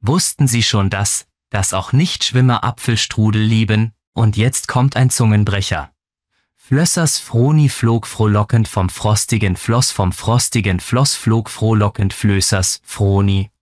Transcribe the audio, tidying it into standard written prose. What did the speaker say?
Wussten Sie schon dass auch Nichtschwimmer Apfelstrudel lieben? Und jetzt kommt ein Zungenbrecher. Flössers Froni flog frohlockend vom frostigen Floss flog frohlockend Flößers Froni